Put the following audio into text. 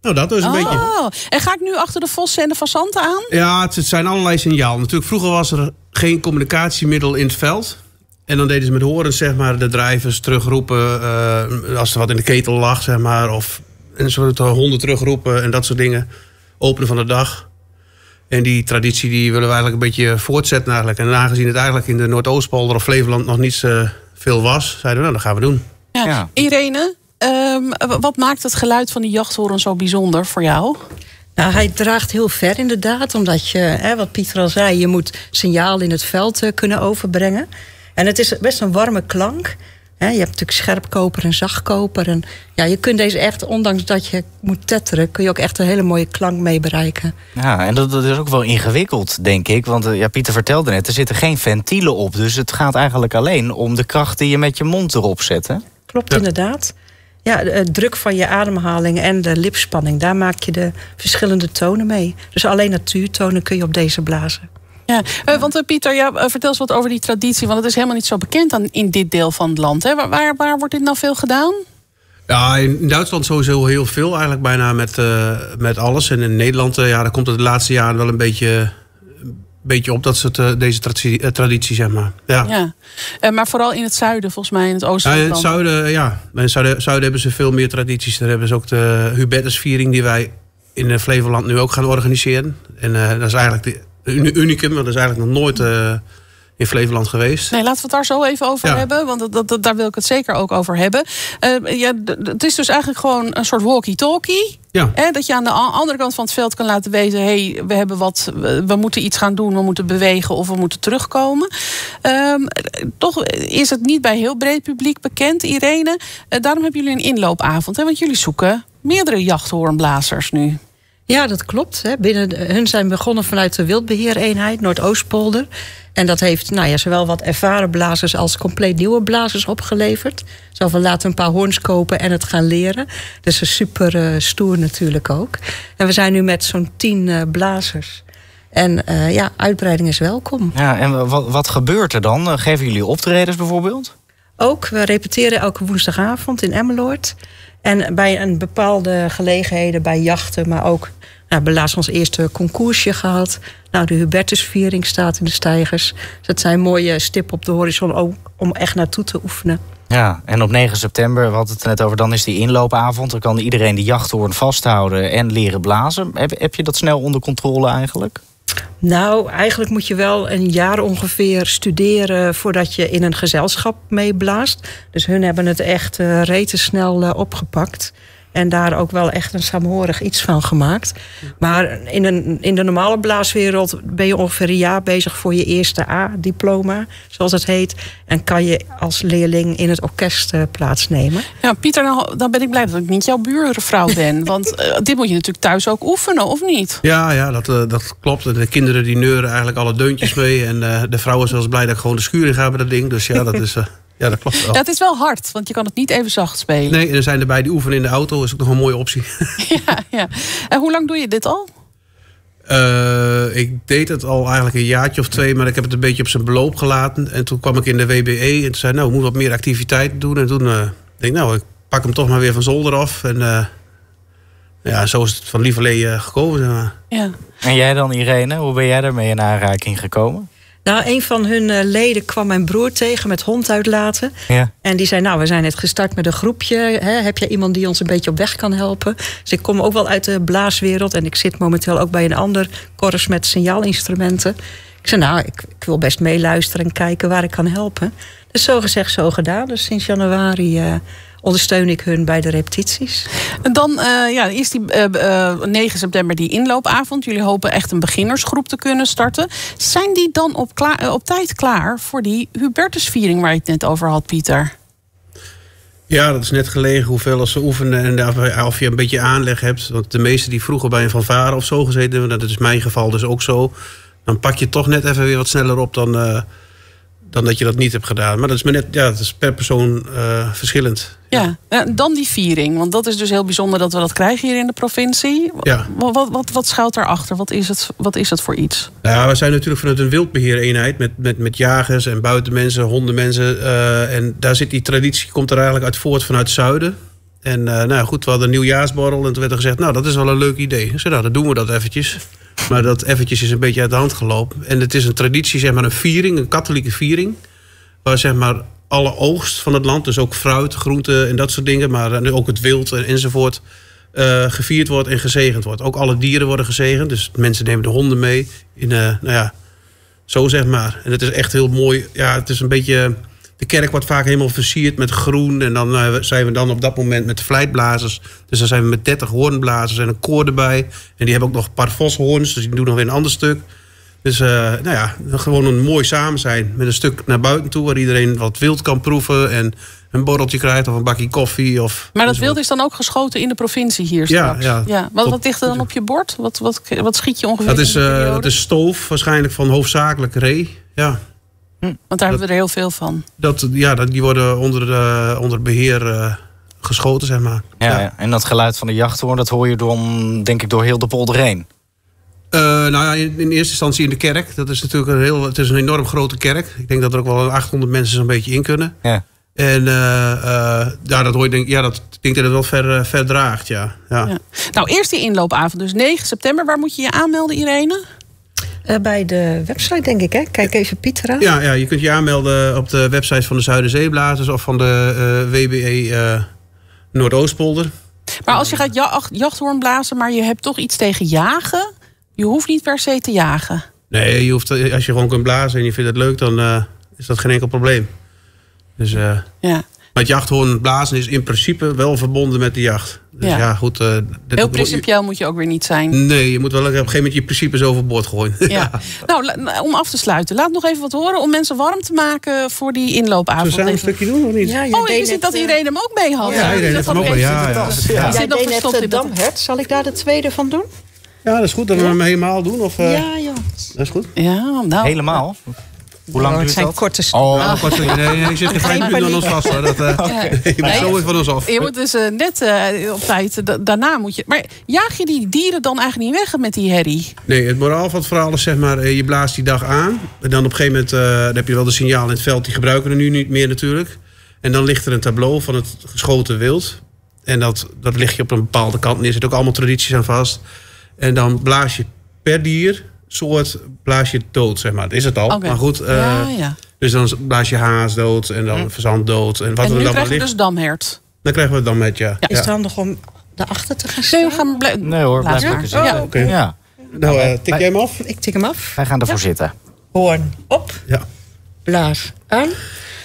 Nou, dat is een beetje. En ga ik nu achter de vossen en de fazanten aan? Ja, het zijn allerlei signalen. Natuurlijk, vroeger was er geen communicatiemiddel in het veld. En dan deden ze met horens, zeg maar, de drijvers terugroepen als er wat in de ketel lag, zeg maar. Of een soort honden terugroepen en dat soort dingen. Openen van de dag. En die traditie die willen we eigenlijk een beetje voortzetten eigenlijk. En aangezien het eigenlijk in de Noordoostpolder of Flevoland nog niet zo veel was, zeiden we, nou, dat gaan we doen. Ja. Irene, wat maakt het geluid van die jachthoren zo bijzonder voor jou? Nou, hij draagt heel ver inderdaad, omdat je, wat Pieter al zei, je moet signaal in het veld kunnen overbrengen. En het is best een warme klank. Je hebt natuurlijk scherpkoper en zachtkoper. En ja, je kunt deze echt, ondanks dat je moet tetteren, kun je ook echt een hele mooie klank mee bereiken. Ja, en dat is ook wel ingewikkeld, denk ik. Want Pieter vertelde net, er zitten geen ventielen op. Dus het gaat eigenlijk alleen om de kracht die je met je mond erop zet, hè? Klopt, inderdaad. Ja, de druk van je ademhaling en de lipspanning, daar maak je de verschillende tonen mee. Dus alleen natuurtonen kun je op deze blazen. Ja, want Pieter, vertel eens wat over die traditie. Want het is helemaal niet zo bekend in dit deel van het land. Hè? Waar wordt dit nou veel gedaan? Ja, in Duitsland sowieso heel veel. Eigenlijk bijna met alles. En in Nederland daar komt het de laatste jaren wel een beetje op. Dat soort deze traditie, zeg maar. Ja. Maar vooral in het zuiden, volgens mij, in het oosten. Ja, in het zuiden, ja. In het zuiden hebben ze veel meer tradities. Daar hebben ze ook de Hubertusviering die wij in Flevoland nu ook gaan organiseren. En dat is eigenlijk een unicum, want dat is eigenlijk nog nooit in Flevoland geweest. Nee, laten we het daar zo even over hebben, want daar wil ik het zeker ook over hebben. Het is dus eigenlijk gewoon een soort walkie-talkie. Ja. Dat je aan de andere kant van het veld kan laten weten, we moeten iets gaan doen, we moeten bewegen of we moeten terugkomen. Toch is het niet bij heel breed publiek bekend, Irene. Daarom hebben jullie een inloopavond, want jullie zoeken meerdere jachthoornblazers nu. Ja, dat klopt. Hun zijn begonnen vanuit de wildbeheereenheid Noordoostpolder. En dat heeft zowel wat ervaren blazers als compleet nieuwe blazers opgeleverd. Zo van laten een paar hoorns kopen en het gaan leren. Dus is super stoer natuurlijk ook. En we zijn nu met zo'n 10 blazers. En uitbreiding is welkom. Ja, en wat gebeurt er dan? Geven jullie optredens bijvoorbeeld? Ook, we repeteren elke woensdagavond in Emmeloord. En bij een bepaalde gelegenheden, bij jachten, maar ook, we hebben laatst ons eerste concoursje gehad. Nou, de Hubertusviering staat in de steigers. Dus dat zijn mooie stippen op de horizon ook om echt naartoe te oefenen. Ja, en op 9 september, we hadden het er net over, dan is die inloopavond. Dan kan iedereen die jachthoorn vasthouden en leren blazen. Heb je dat snel onder controle eigenlijk? Nou, eigenlijk moet je wel een jaar ongeveer studeren voordat je in een gezelschap meeblaast. Dus hun hebben het echt retensnel opgepakt. En daar ook wel echt een saamhorig iets van gemaakt. Maar in de normale blaaswereld ben je ongeveer een jaar bezig voor je eerste A-diploma, zoals het heet. En kan je als leerling in het orkest plaatsnemen. Ja, Pieter, dan ben ik blij dat ik niet jouw buurvrouw ben. Want dit moet je natuurlijk thuis ook oefenen, of niet? Ja, dat klopt. De kinderen die neuren eigenlijk alle deuntjes mee. En de vrouw is wel eens blij dat ik gewoon de schuur in ga met dat ding. Dus ja, dat is... Ja, dat klopt wel. Ja, het is wel hard, want je kan het niet even zacht spelen. Nee, en er zijn erbij die oefenen in de auto. Dat is ook nog een mooie optie. Ja. En hoe lang doe je dit al? Ik deed het al eigenlijk een jaartje of 2, maar ik heb het een beetje op zijn beloop gelaten. En toen kwam ik in de WBE en toen zei we moeten wat meer activiteiten doen. En toen denk ik, ik pak hem toch maar weer van zolder af. En zo is het van lieverlee gekomen. Zeg maar. Ja. En jij dan, Irene? Hoe ben jij daarmee in aanraking gekomen? Nou, een van hun leden kwam mijn broer tegen met hond uitlaten. Ja. En die zei, we zijn net gestart met een groepje. Heb jij iemand die ons een beetje op weg kan helpen? Dus ik kom ook wel uit de blaaswereld. En ik zit momenteel ook bij een ander korps met signaalinstrumenten. Ik zei, ik wil best meeluisteren en kijken waar ik kan helpen. Dus zo gezegd, zo gedaan. Dus sinds januari ondersteun ik hun bij de repetities. En dan is die 9 september die inloopavond. Jullie hopen echt een beginnersgroep te kunnen starten. Zijn die dan op tijd klaar voor die Hubertusviering waar je het net over had, Pieter? Ja, dat is net gelegen hoeveel als ze oefenen en of je een beetje aanleg hebt. Want de meesten die vroeger bij een fanfare of zo gezeten hebben, dat is mijn geval dus ook zo. Dan pak je toch net even weer wat sneller op dan dat je dat niet hebt gedaan. Maar dat is dat is per persoon verschillend. Ja, dan die viering. Want dat is dus heel bijzonder dat we dat krijgen hier in de provincie. Ja. Wat schuilt daarachter? Wat is het voor iets? Nou, we zijn natuurlijk vanuit een wildbeheereenheid met jagers en buitenmensen, hondenmensen. En daar zit die traditie, komt er eigenlijk uit voort vanuit het zuiden. En nou ja, goed, we hadden een nieuwjaarsborrel. En toen werd er gezegd, nou, dat is wel een leuk idee. Ik zei, nou, dan doen we dat eventjes. Maar dat eventjes is een beetje uit de hand gelopen. En het is een traditie, zeg maar een viering, een katholieke viering. Waar zeg maar alle oogst van het land, dus ook fruit, groenten en dat soort dingen. Maar ook het wild enzovoort, gevierd wordt en gezegend wordt. Ook alle dieren worden gezegend. Dus mensen nemen de honden mee. Nou ja, zo zeg maar. En het is echt heel mooi. Ja, het is een beetje... De kerk wordt vaak helemaal versierd met groen. En dan zijn we dan op dat moment met de vlijtblazers. Dus dan zijn we met 30 hoornblazers en een koor erbij. En die hebben ook nog een paar voshoorns. Dus die doen nog weer een ander stuk. Dus nou ja, gewoon een mooi samen zijn. Met een stuk naar buiten toe. Waar iedereen wat wild kan proeven. En een borreltje krijgt of een bakje koffie. Maar dat wild is dan ook geschoten in de provincie hier straks? Ja. Wat ligt er dan op je bord? Wat schiet je ongeveer dat is stoof. Waarschijnlijk van hoofdzakelijk ree. Ja. Want daar hebben we er heel veel van. Die worden onder beheer geschoten, zeg maar. Ja. En dat geluid van de jachthoorn, dat hoor je dan, denk ik, door heel de polder heen. Nou ja, in eerste instantie in de kerk. Dat is natuurlijk het is een enorm grote kerk. Ik denk dat er ook wel 800 mensen zo'n beetje in kunnen. Ja. En dat hoor je, ik denk dat het wel ver draagt, ja. Nou, eerst die inloopavond, dus 9 september. Waar moet je je aanmelden, Irene? Bij de website, denk ik, hè? Kijk even Pieter aan. Ja, je kunt je aanmelden op de website van de Zuiderzeeblazers of van de WBE Noordoostpolder. Maar als je gaat jachthoorn blazen, maar je hebt toch iets tegen jagen, je hoeft niet per se te jagen. Nee, als je gewoon kunt blazen en je vindt het leuk, dan is dat geen enkel probleem. Dus, Maar het jachthoorn blazen is in principe wel verbonden met de jacht. Dus ja goed. Heel principieel moet je ook weer niet zijn. Nee, je moet wel op een gegeven moment je principes overboord gooien. Ja. Nou, om af te sluiten. Laat nog even wat horen om mensen warm te maken voor die inloopavond. Zullen we een stukje doen of niet? Ja, je ziet dat Irene hem ook mee had. Ja, Irene heeft hem ook mee. Jij deed net de damhert. Zal ik daar de tweede van doen? Ja, dat is goed. Dat we hem helemaal doen. Of, ja. Dat is goed. Ja, nou. Helemaal? Hoe lang duurt dat? Korte nee, je zit geen 5 minuten aan ons vast. Hoor. Je moet zo weer van ons af. Je moet dus net op tijd, daarna moet je... Maar jaag je die dieren dan eigenlijk niet weg met die herrie? Nee, het moraal van het verhaal is zeg maar, je blaast die dag aan. En dan op een gegeven moment dan heb je wel de signaal in het veld. Die gebruiken we nu niet meer natuurlijk. En dan ligt er een tableau van het geschoten wild. En dat lig je op een bepaalde kant neer. Er zitten ook allemaal tradities aan vast. En dan blaas je per dier... soort blaas je dood, zeg maar. Dat is het al. Okay. Maar goed, dus dan blaas je haas dood en dan verzand dood. En wat nu er dan krijgen we dus damhert. Dan krijgen we damhert, ja. Is het handig om daarachter te gaan staan? Nee hoor, blijf lekker zitten. Ja, oké. Ja. Nou, tik jij hem af? Ik tik hem af. Wij gaan ervoor zitten. Hoorn op. Ja. Blaas aan.